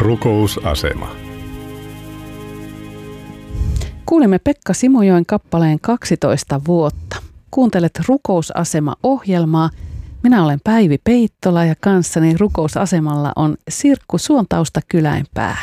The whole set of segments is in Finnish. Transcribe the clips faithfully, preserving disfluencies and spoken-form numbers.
Rukousasema. Kuulimme Pekka Simojoen kappaleen kaksitoista vuotta. Kuuntelet Rukousasema-ohjelmaa. Minä olen Päivi Peittola ja kanssani Rukousasemalla on Sirkku Suontausta Kylänpää.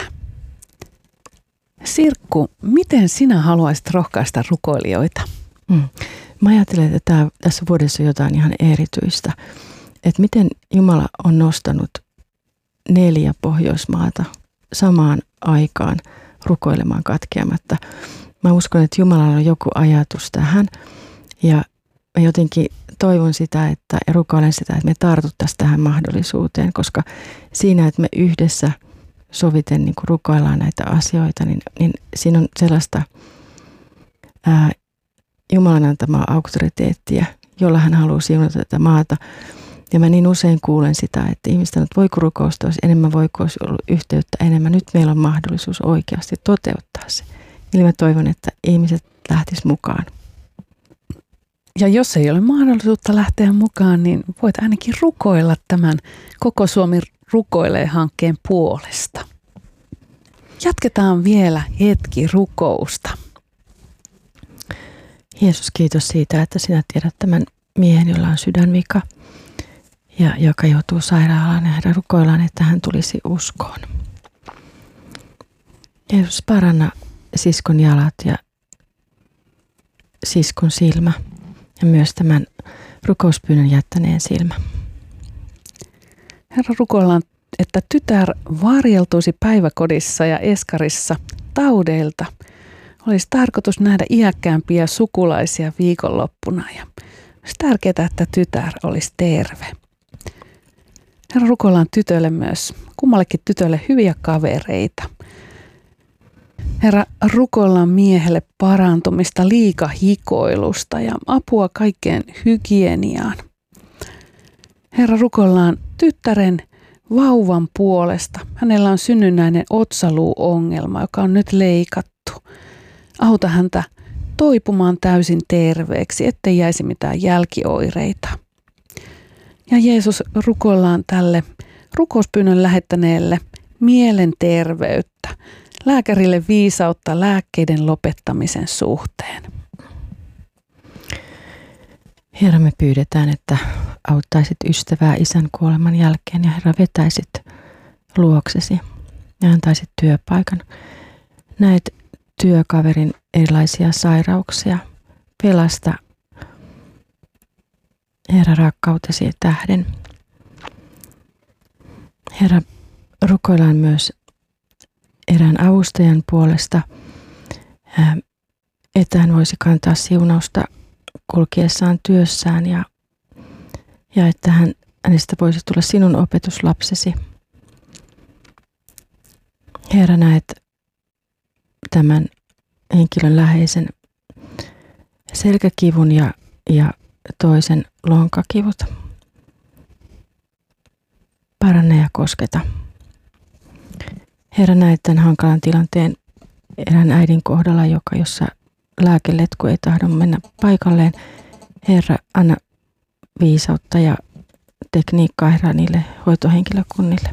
Sirkku, miten sinä haluaisit rohkaista rukoilijoita? Mm. Mä ajattelen, että tämä, tässä vuodessa on jotain ihan erityistä. Että miten Jumala on nostanut neljä Pohjoismaata samaan aikaan rukoilemaan katkeamatta. Mä uskon, että Jumalalla on joku ajatus tähän ja mä jotenkin toivon sitä, että ja rukoilen sitä, että me tartuttaisiin tähän mahdollisuuteen, koska siinä, että me yhdessä soviten niin kuin rukoillaan näitä asioita, niin, niin siinä on sellaista ää, Jumalan antamaa auktoriteettia, jolla hän haluaa siunata tätä maata. Ja mä niin usein kuulen sitä, että ihmiset sanoo, että voiko rukousta olisi enemmän, voiko olisi ollut yhteyttä enemmän. Nyt meillä on mahdollisuus oikeasti toteuttaa se. Eli mä toivon, että ihmiset lähtisivät mukaan. Ja jos ei ole mahdollisuutta lähteä mukaan, niin voit ainakin rukoilla tämän Koko Suomi rukoilee -hankkeen puolesta. Jatketaan vielä hetki rukousta. Jeesus, kiitos siitä, että sinä tiedät tämän miehen, jolla on sydänvika ja joka joutuu sairaalaan ja Herra, rukoillaan, että hän tulisi uskoon. Jeesus, paranna siskon jalat ja siskon silmä ja myös tämän rukouspyynnön jättäneen silmä. Herra, rukoillaan, että tytär varjeltuisi päiväkodissa ja eskarissa taudeilta. Olisi tarkoitus nähdä iäkkäämpiä sukulaisia viikonloppuna ja olisi tärkeää, että tytär olisi terve. Herra, rukoillaan tytölle myös, kummallekin tytölle hyviä kavereita. Herra, rukoillaan miehelle parantumista liikahikoilusta ja apua kaikkeen hygieniaan. Herra, rukoillaan tyttären vauvan puolesta. Hänellä on synnynnäinen otsaluuongelma, joka on nyt leikattu. Auta häntä toipumaan täysin terveeksi, ettei jäisi mitään jälkioireita. Ja Jeesus, rukoillaan tälle rukouspyynnön lähettäneelle mielenterveyttä, lääkärille viisautta lääkkeiden lopettamisen suhteen. Herra, me pyydetään, että auttaisit ystävää isän kuoleman jälkeen ja Herra, vetäisit luoksesi ja antaisit työpaikan. Näet työkaverin erilaisia sairauksia. Pelasta, Herra, rakkautesi tähden. Herra, rukoillaan myös erään avustajan puolesta, että hän voisi kantaa siunausta kulkiessaan työssään ja, ja että hän, hänestä voisi tulla sinun opetuslapsesi. Herra, näet tämän henkilön läheisen selkäkivun ja, ja toisen lonkakivut. Paranna ja kosketa. Herra, näet tämän hankalan tilanteen erään äidin kohdalla, joka jossa lääkeletku ei tahdo mennä paikalleen. Herra, anna viisautta ja tekniikkaa, Herra, niille hoitohenkilökunnille.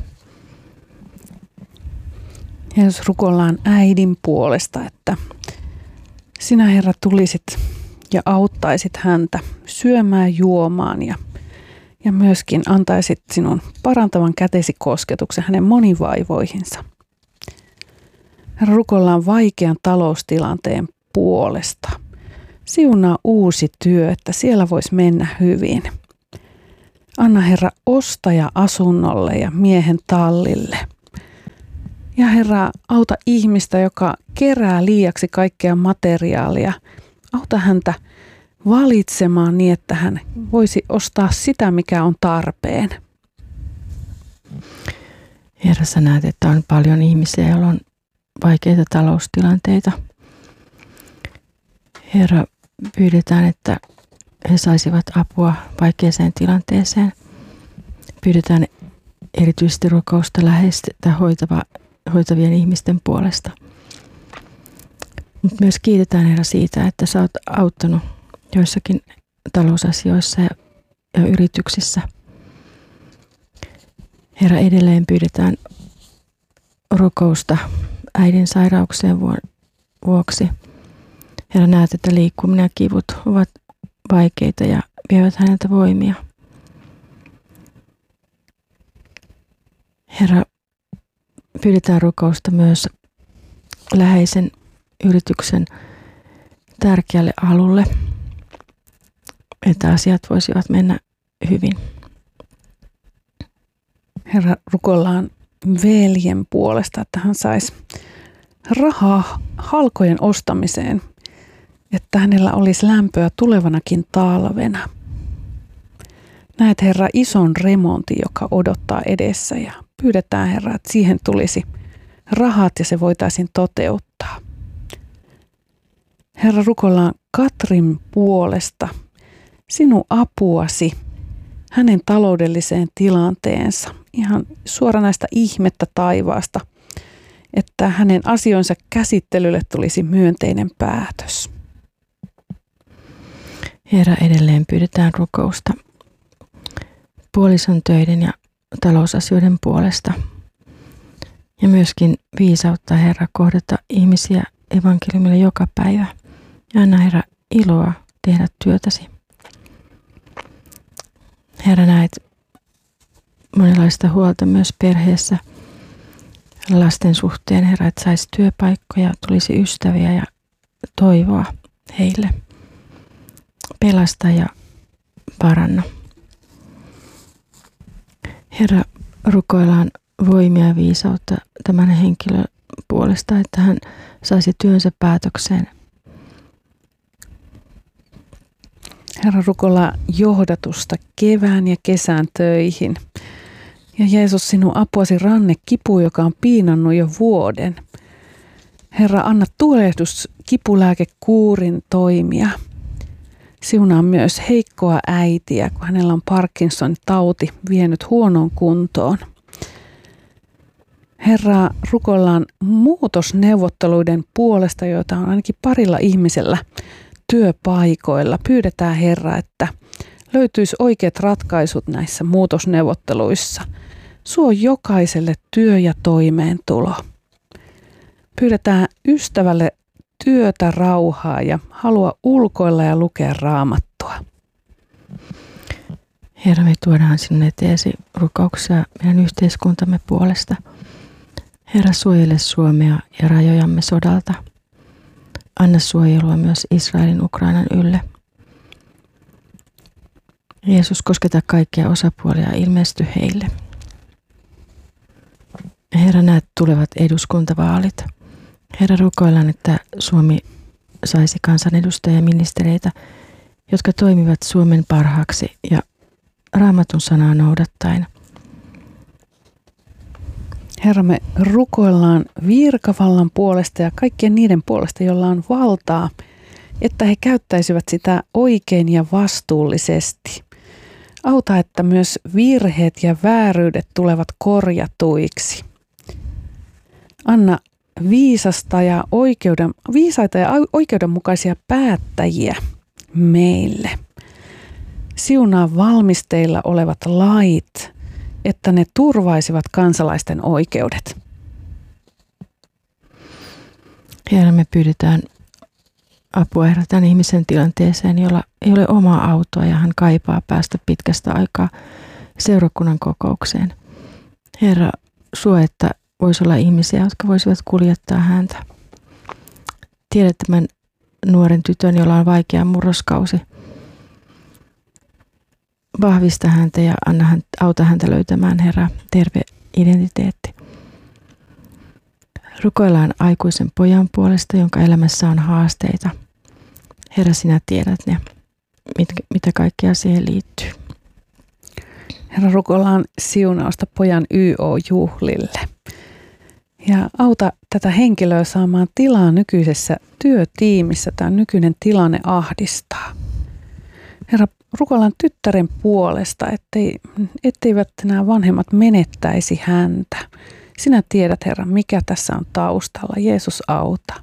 Jeesus, rukoillaan äidin puolesta, että sinä, Herra, tulisit ja auttaisit häntä syömään, juomaan ja, ja myöskin antaisit sinun parantavan kätesi kosketuksen hänen monivaivoihinsa. Herra, rukoillaan vaikean taloustilanteen puolesta. Siunaa uusi työ, että siellä voisi mennä hyvin. Anna, Herra, ostaja asunnolle ja miehen tallille. Ja Herra, auta ihmistä, joka kerää liiaksi kaikkea materiaalia. Auta häntä valitsemaan niin, että hän voisi ostaa sitä, mikä on tarpeen. Herra, sä näet, että on paljon ihmisiä, joilla on vaikeita taloustilanteita. Herra, pyydetään, että he saisivat apua vaikeaseen tilanteeseen. Pyydetään erityisesti rukousta läheistä hoitava, hoitavien ihmisten puolesta. Mutta myös kiitetään, Herra, siitä, että sä oot auttanut joissakin talousasioissa ja, ja yrityksissä. Herra, edelleen pyydetään rukousta äidin sairauksien vuoksi. Herra, näet, että liikkuminen ja kivut ovat vaikeita ja vievät häneltä voimia. Herra, pyydetään rukousta myös läheisen yrityksen tärkeälle alulle, että asiat voisivat mennä hyvin. Herra, rukoillaan veljen puolesta, että hän saisi rahaa halkojen ostamiseen, että hänellä olisi lämpöä tulevanakin talvena. Näet, Herra, ison remontin, joka odottaa edessä, ja pyydetään, Herra, että siihen tulisi rahat ja se voitaisiin toteuttaa. Herra, rukoillaan Katrin puolesta sinun apuasi hänen taloudelliseen tilanteensa, ihan suoranaista ihmettä taivaasta, että hänen asioinsa käsittelylle tulisi myönteinen päätös. Herra, edelleen pyydetään rukousta puolison töiden ja talousasioiden puolesta. Ja myöskin viisautta, Herra, kohdata ihmisiä evankeliumille joka päivä. Ja anna, Herra, iloa tehdä työtäsi. Herra, näet monenlaista huolta myös perheessä lasten suhteen, Herra, että saisi työpaikkoja, tulisi ystäviä ja toivoa heille. Pelasta ja paranna. Herra, rukoillaan voimia ja viisautta tämän henkilön puolesta, että hän saisi työnsä päätökseen. Herra, rukoillaan johdatusta kevään ja kesän töihin. Ja Jeesus, sinun apuasi ranne kipu, joka on piinannut jo vuoden. Herra, anna tulehdus kipulääkekuurin toimia. Siunaa myös heikkoa äitiä, kun hänellä on Parkinsonin tauti vienyt huonoon kuntoon. Herra, rukoillaan muutosneuvotteluiden puolesta, joita on ainakin parilla ihmisellä työpaikoilla. Pyydetään, Herra, että löytyisi oikeat ratkaisut näissä muutosneuvotteluissa. Suo jokaiselle työ ja toimeentulo. Pyydetään ystävälle työtä, rauhaa ja halua ulkoilla ja lukea Raamattua. Herra, me tuodaan sinun eteesi rukouksia meidän yhteiskuntamme puolesta. Herra, suojele Suomea ja rajojamme sodalta. Anna suojelua myös Israelin Ukrainan ylle. Jeesus, kosketa kaikkia osapuolia ja ilmesty heille. Herra, näet tulevat eduskuntavaalit. Herra, rukoillaan, että Suomi saisi kansanedustajia ja ministereitä, jotka toimivat Suomen parhaaksi ja Raamatun sanaa noudattaen. Herra, me rukoillaan virkavallan puolesta ja kaikkien niiden puolesta, joilla on valtaa, että he käyttäisivät sitä oikein ja vastuullisesti. Auta, että myös virheet ja vääryydet tulevat korjatuiksi. Anna viisasta ja oikeuden, viisaita ja oikeudenmukaisia päättäjiä meille. Siunaa valmisteilla olevat lait, että ne turvaisivat kansalaisten oikeudet. Herra, me pyydetään apua, Herra, tämän ihmisen tilanteeseen, jolla ei ole omaa autoa ja hän kaipaa päästä pitkästä aikaa seurakunnan kokoukseen. Herra, suo, että voisi olla ihmisiä, jotka voisivat kuljettaa häntä. Tiedät tämän nuoren tytön, jolla on vaikea murroskausi. Vahvista häntä ja anna hän, auta häntä löytämään, Herra, terve identiteetti. Rukoillaan aikuisen pojan puolesta, jonka elämässä on haasteita. Herra, sinä tiedät ne, mit, mitä kaikkea siihen liittyy. Herra, rukoillaan siunausta pojan Y O-juhlille. Ja auta tätä henkilöä saamaan tilaa nykyisessä työtiimissä. Tämä nykyinen tilanne ahdistaa. Herra, rukoillaan tyttären puolesta, ettei, etteivät nämä vanhemmat menettäisi häntä. Sinä tiedät, Herra, mikä tässä on taustalla. Jeesus, auta.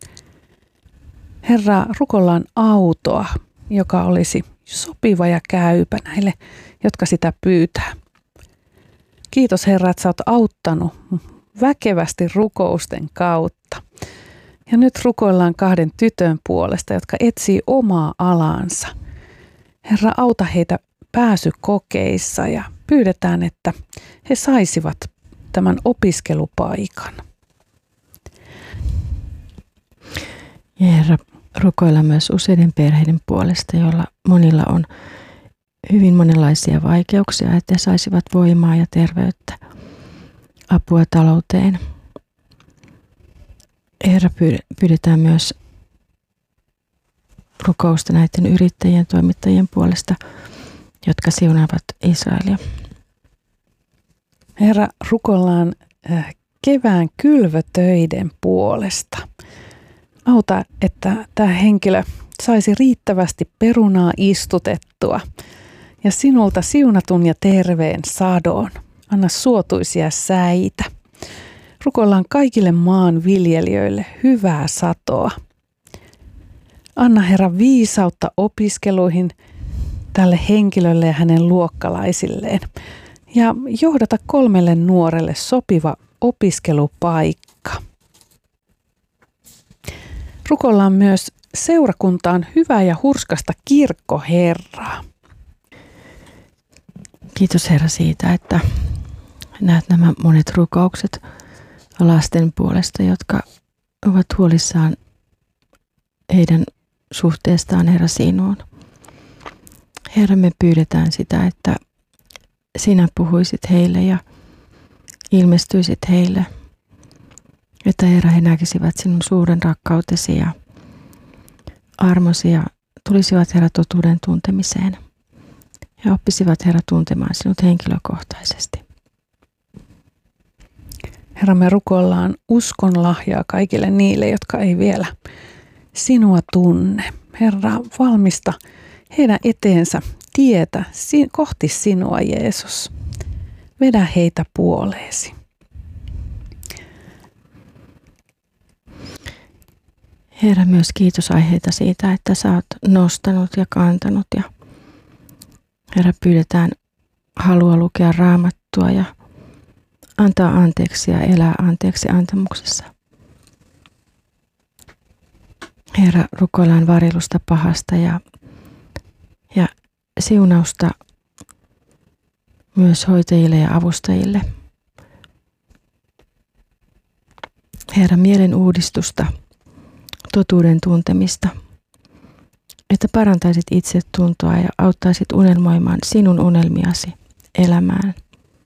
Herra, rukoillaan autoa, joka olisi sopiva ja käypä näille, jotka sitä pyytää. Kiitos, Herra, että sä oot auttanut väkevästi rukousten kautta. Ja nyt rukoillaan kahden tytön puolesta, jotka etsii omaa alaansa. Herra, auta heitä pääsykokeissa ja pyydetään, että he saisivat tämän opiskelupaikan. Ja Herra, rukoillaan myös useiden perheiden puolesta, joilla monilla on hyvin monenlaisia vaikeuksia, että he saisivat voimaa ja terveyttä, apua talouteen. Herra, pyydetään myös rukousta näiden yrittäjien toimittajien puolesta, jotka siunaavat Israelia. Herra, rukoillaan kevään kylvötöiden puolesta. Auta, että tämä henkilö saisi riittävästi perunaa istutettua ja sinulta siunatun ja terveen sadon. Anna suotuisia säitä. Rukoillaan kaikille maan viljelijöille hyvää satoa. Anna Herra viisautta opiskeluihin tälle henkilölle ja hänen luokkalaisilleen. Ja johdata kolmelle nuorelle sopiva opiskelupaikka. Rukoillaan myös seurakuntaan hyvää ja hurskasta kirkkoherraa. Kiitos Herra siitä, että näet nämä monet rukoukset lasten puolesta, jotka ovat huolissaan heidän suhteestaan Herra sinuun. Herra, me pyydetään sitä, että sinä puhuisit heille ja ilmestyisit heille, että Herra, he näkisivät sinun suuren rakkautesi ja armosi ja tulisivat Herra totuuden tuntemiseen ja oppisivat Herra tuntemaan sinut henkilökohtaisesti. Herra, me rukoillaan uskon lahjaa kaikille niille, jotka ei vielä sinua tunne. Herra, valmista heidän eteensä tietä kohti sinua, Jeesus. Vedä heitä puoleesi. Herra, myös kiitosaiheita siitä, että sä oot nostanut ja kantanut. Ja Herra, pyydetään halua lukea Raamattua ja antaa anteeksi ja elää anteeksi antamuksessa. Herra, rukoillaan varjelusta pahasta ja, ja siunausta myös hoitajille ja avustajille. Herra, mielen uudistusta, totuuden tuntemista, että parantaisit itsetuntoa ja auttaisit unelmoimaan sinun unelmiasi elämään.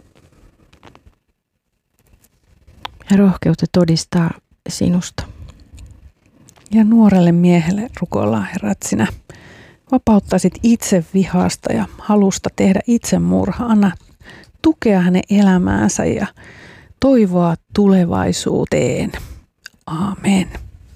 Ja rohkeutta todistaa sinusta. Ja nuorelle miehelle rukoillaan, Herra, että sinä vapauttaisit itse vihasta ja halusta tehdä itsemurha. Anna tukea hänen elämäänsä ja toivoa tulevaisuuteen. Aamen.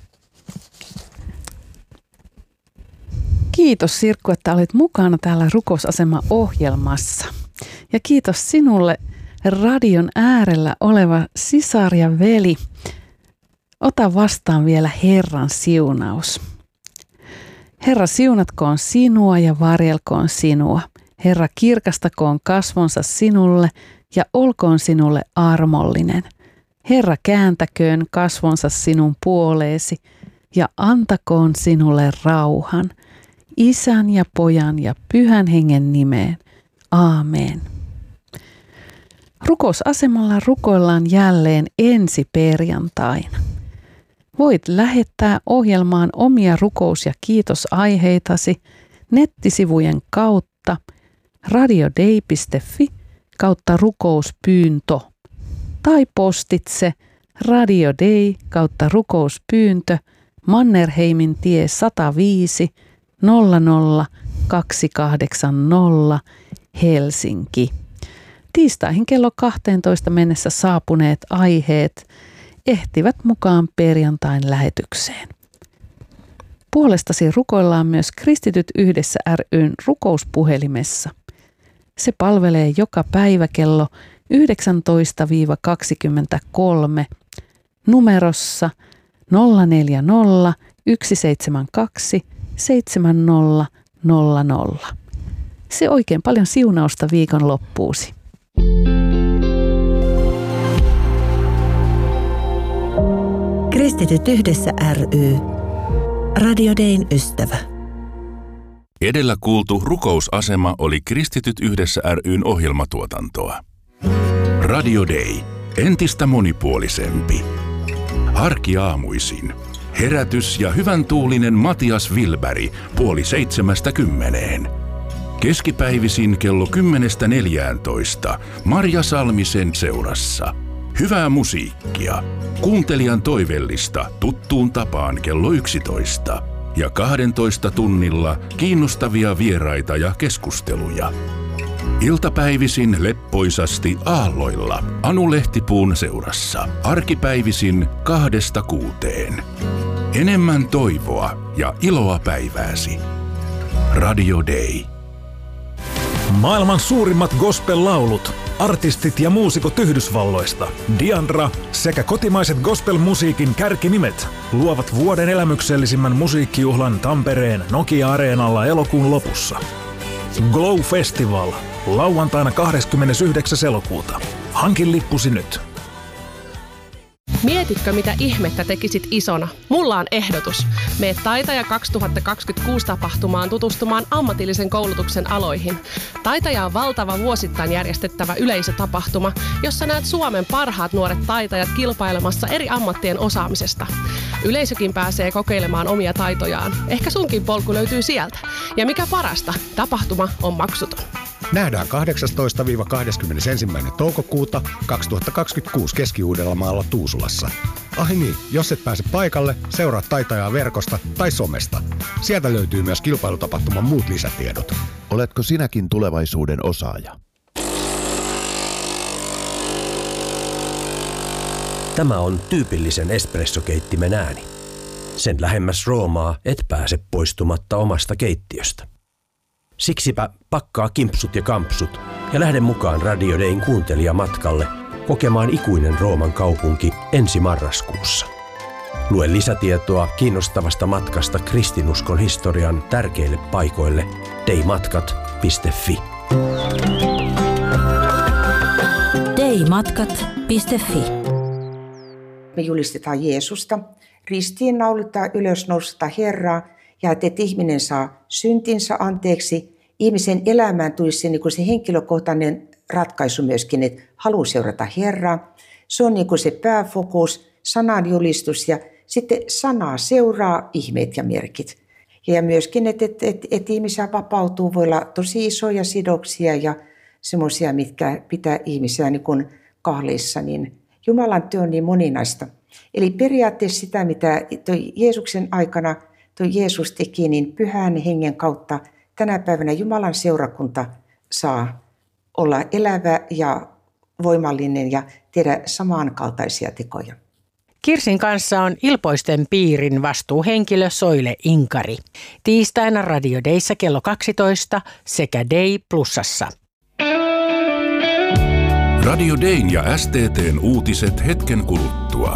Kiitos Sirkku, että olit mukana täällä Rukousasema-ohjelmassa. Ja kiitos sinulle radion äärellä oleva sisar ja veli. Ota vastaan vielä Herran siunaus. Herra, siunatkoon sinua ja varjelkoon sinua. Herra, kirkastakoon kasvonsa sinulle ja olkoon sinulle armollinen. Herra, kääntäköön kasvonsa sinun puoleesi ja antakoon sinulle rauhan. Isän ja Pojan ja Pyhän Hengen nimeen. Aamen. Rukousasemalla rukoillaan jälleen ensi perjantaina. Voit lähettää ohjelmaan omia rukous- ja kiitosaiheitasi nettisivujen kautta radiodei piste fi kautta rukouspyyntö tai postitse radiodei kautta rukouspyyntö Mannerheimin tie sata viisi nolla nolla kaksi kahdeksan nolla Helsinki. Tiistaihin kello kaksitoista mennessä saapuneet aiheet ehtivät mukaan perjantain lähetykseen. Puolestasi rukoillaan myös Kristityt yhdessä ry:n rukouspuhelimessa. Se palvelee joka päivä kello yhdeksäntoista kaksikymmentäkolme numerossa nolla neljä nolla yksi seitsemän kaksi seitsemän nolla nolla nolla. Se oikein paljon siunausta viikonloppuusi. Kristityt yhdessä ry. Radio Dayn ystävä. Edellä kuultu rukousasema oli Kristityt yhdessä ry:n ohjelmatuotantoa. Radio Day. Entistä monipuolisempi. Arkiaamuisin. Herätys ja hyvän tuulinen Matias Wilberg puoli seitsemästä kymmeneen. Keskipäivisin kello kymmenestä neljääntoista Marja Salmisen seurassa. Hyvää musiikkia. Kuuntelijan toivellista tuttuun tapaan kello yksitoista. Ja kahdentoista tunnilla kiinnostavia vieraita ja keskusteluja. Iltapäivisin leppoisasti aalloilla Anu Lehtipuun seurassa. Arkipäivisin kahdesta kuuteen. Enemmän toivoa ja iloa päivääsi. Radio Day. Maailman suurimmat gospel-laulut, artistit ja muusikot Yhdysvalloista, Diandra sekä kotimaiset gospel-musiikin kärkinimet luovat vuoden elämyksellisimmän musiikkijuhlan Tampereen Nokia-areenalla elokuun lopussa. Glow Festival, lauantaina kahdeskymmenesyhdeksäs elokuuta. Hankin lippusi nyt. Mietitkö, mitä ihmettä tekisit isona? Mulla on ehdotus. Mene Taitaja kaksituhattakaksikymmentäkuusi tapahtumaan tutustumaan ammatillisen koulutuksen aloihin. Taitaja on valtava vuosittain järjestettävä yleisötapahtuma, jossa näet Suomen parhaat nuoret taitajat kilpailemassa eri ammattien osaamisesta. Yleisökin pääsee kokeilemaan omia taitojaan. Ehkä sunkin polku löytyy sieltä. Ja mikä parasta, tapahtuma on maksuton. Nähdään kahdeksastoista kahdeskymmenesensimmäinen toukokuuta kaksituhattakaksikymmentäkuusi Keski-Uudellamaalla Tuusulassa. Ai niin, jos et pääse paikalle, seuraa Taitajaa verkosta tai somesta. Sieltä löytyy myös kilpailutapahtuman muut lisätiedot. Oletko sinäkin tulevaisuuden osaaja? Tämä on tyypillisen espressokeittimen ääni. Sen lähemmäs Roomaa et pääse poistumatta omasta keittiöstä. Siksipä pakkaa kimpsut ja kampsut ja lähde mukaan Radio Dayn kuuntelijamatkalle kokemaan ikuinen Rooman kaupunki ensi marraskuussa. Lue lisätietoa kiinnostavasta matkasta kristinuskon historian tärkeille paikoille daymatkat piste fi. daymatkat piste fi. Me julistetaan Jeesusta, ristiinnaulittaa ylösnousta Herraa ja että ihminen saa syntinsä anteeksi. Ihmisen elämään tulisi se, niin kuin se henkilökohtainen ratkaisu myöskin, että haluaa seurata Herraa. Se on niin kuin se pääfokus, sanan julistus ja sitten sanaa seuraa ihmeet ja merkit. Ja myöskin, että, että, että, että ihmisiä vapautuu, voi olla tosi isoja sidoksia ja semmoisia, mitkä pitää ihmisiä niin kuin kahleissa, niin Jumalan työ on niin moninaista. Eli periaatteessa sitä, mitä toi Jeesuksen aikana toi Jeesus teki, niin pyhän hengen kautta tänä päivänä Jumalan seurakunta saa olla elävä ja voimallinen ja tehdä samankaltaisia tekoja. Kirsin kanssa on Ilpoisten piirin vastuuhenkilö Soile Inkari. Tiistaina Radio Dayssä kello kaksitoista sekä Day Plusassa. Radio Dayn ja S T T:n uutiset hetken kuluttua.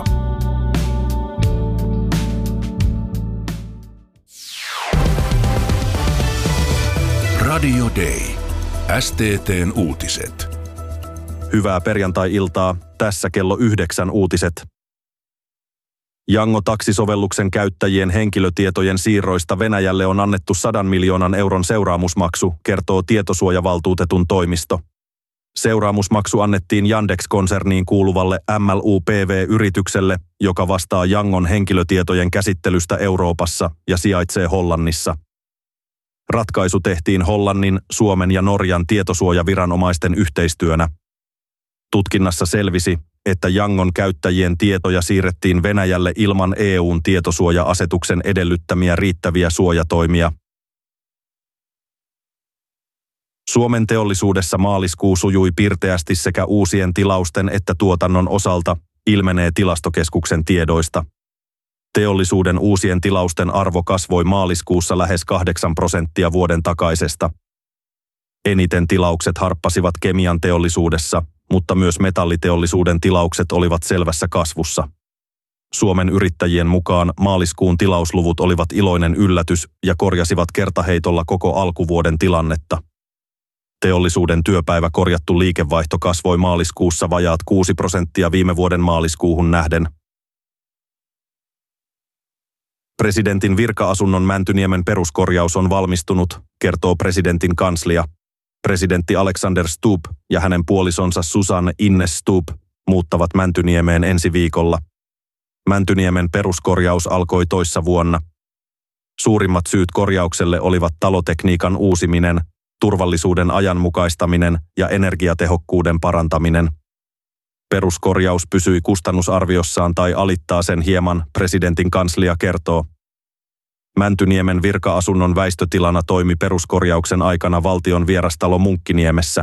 Radio Day. S T T:n uutiset. Hyvää perjantai-iltaa. Tässä kello yhdeksän uutiset. Yango-taksisovelluksen käyttäjien henkilötietojen siirroista Venäjälle on annettu sadan miljoonan euron seuraamusmaksu, kertoo tietosuojavaltuutetun toimisto. Seuraamusmaksu annettiin Yandex-konserniin kuuluvalle M L U P V-yritykselle, joka vastaa Yangon henkilötietojen käsittelystä Euroopassa ja sijaitsee Hollannissa. Ratkaisu tehtiin Hollannin, Suomen ja Norjan tietosuojaviranomaisten yhteistyönä. Tutkinnassa selvisi, että Yangon käyttäjien tietoja siirrettiin Venäjälle ilman E U:n tietosuoja-asetuksen edellyttämiä riittäviä suojatoimia. Suomen teollisuudessa maaliskuu sujui pirteästi sekä uusien tilausten että tuotannon osalta, ilmenee Tilastokeskuksen tiedoista. Teollisuuden uusien tilausten arvo kasvoi maaliskuussa lähes kahdeksan prosenttia vuoden takaisesta. Eniten tilaukset harppasivat kemian teollisuudessa, mutta myös metalliteollisuuden tilaukset olivat selvässä kasvussa. Suomen yrittäjien mukaan maaliskuun tilausluvut olivat iloinen yllätys ja korjasivat kertaheitolla koko alkuvuoden tilannetta. Teollisuuden työpäivä korjattu liikevaihto kasvoi maaliskuussa vajaat kuusi prosenttia viime vuoden maaliskuuhun nähden. Presidentin virka-asunnon Mäntyniemen peruskorjaus on valmistunut, kertoo presidentin kanslia. Presidentti Alexander Stubb ja hänen puolisonsa Susanne Ines Stubb muuttavat Mäntyniemeen ensi viikolla. Mäntyniemen peruskorjaus alkoi toissa vuonna. Suurimmat syyt korjaukselle olivat talotekniikan uusiminen, turvallisuuden ajanmukaistaminen ja energiatehokkuuden parantaminen. Peruskorjaus pysyi kustannusarviossaan tai alittaa sen hieman, presidentin kanslia kertoo. Mäntyniemen virka-asunnon väistötilana toimi peruskorjauksen aikana valtion vierastalo Munkkiniemessä.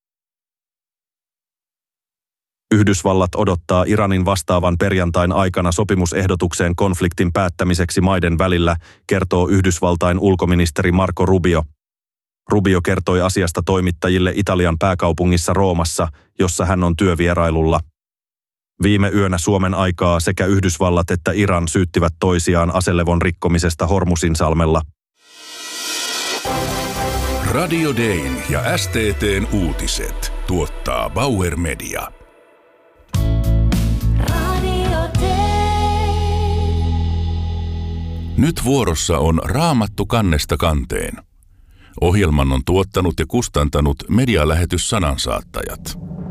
Yhdysvallat odottaa Iranin vastaavan perjantain aikana sopimusehdotukseen konfliktin päättämiseksi maiden välillä, kertoo Yhdysvaltain ulkoministeri Marco Rubio. Rubio kertoi asiasta toimittajille Italian pääkaupungissa Roomassa, jossa hän on työvierailulla. Viime yönä Suomen aikaa sekä Yhdysvallat että Iran syyttivät toisiaan aselevon rikkomisesta Hormusinsalmella. Radio Dayn ja S T T:n uutiset tuottaa Bauer Media. Nyt vuorossa on Raamattu kannesta kanteen. Ohjelman on tuottanut ja kustantanut medialähetys Sanansaattajat.